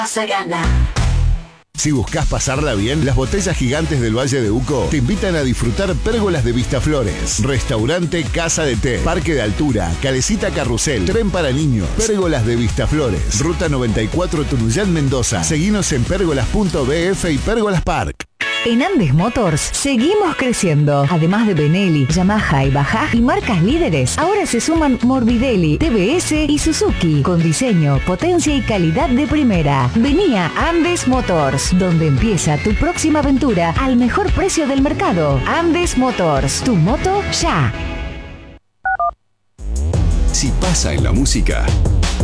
Se gana. Si buscas pasarla bien, las botellas gigantes del Valle de Uco te invitan a disfrutar Pérgolas de Vistaflores, restaurante Casa de Té, parque de altura, calecita carrusel, tren para niños, Pérgolas de Vistaflores, ruta 94 Tunuyán Mendoza. Seguinos en pérgolas.bf y Pérgolas Park. En Andes Motors seguimos creciendo. Además de Benelli, Yamaha y Bajaj y marcas líderes, ahora se suman Morbidelli, TBS y Suzuki, con diseño, potencia y calidad de primera. Vení a Andes Motors, donde empieza tu próxima aventura al mejor precio del mercado. Andes Motors, tu moto ya. Si pasa en la música,